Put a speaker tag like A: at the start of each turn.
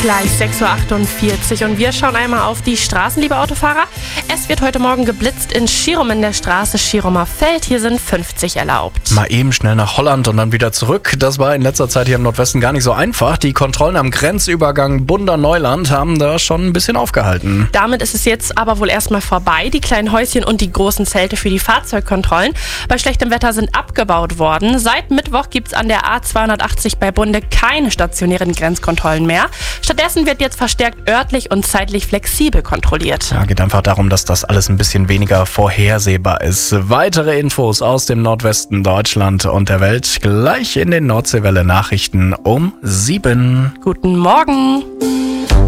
A: Gleich 6.48 Uhr und wir schauen einmal auf die Straßen, liebe Autofahrer. Es wird heute Morgen geblitzt in Schirum in der Straße Schierumer Feld. Hier sind 50 erlaubt.
B: Mal eben schnell nach Holland und dann wieder zurück. Das war in letzter Zeit hier im Nordwesten gar nicht so einfach. Die Kontrollen am Grenzübergang Bunder-Neuland haben da schon ein bisschen aufgehalten.
A: Damit ist es jetzt aber wohl erstmal vorbei. Die kleinen Häuschen und die großen Zelte für die Fahrzeugkontrollen bei schlechtem Wetter sind abgebaut worden. Seit Mittwoch gibt es an der A280 bei Bunde keine stationären Grenzkontrollen mehr. Stattdessen wird jetzt verstärkt örtlich und zeitlich flexibel kontrolliert.
B: Ja, geht einfach darum, dass das alles ein bisschen weniger vorhersehbar ist. Weitere Infos aus dem Nordwesten Deutschland und der Welt gleich in den Nordseewelle Nachrichten um 7.
A: Guten Morgen.